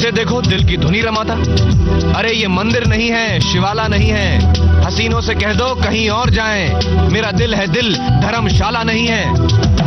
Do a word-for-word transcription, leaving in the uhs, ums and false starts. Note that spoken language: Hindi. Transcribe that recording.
मुझे देखो दिल की धुनी रमाता। अरे ये मंदिर नहीं है, शिवाला नहीं है, हसीनों से कह दो कहीं और जाएं। मेरा दिल है दिल, धर्मशाला नहीं है।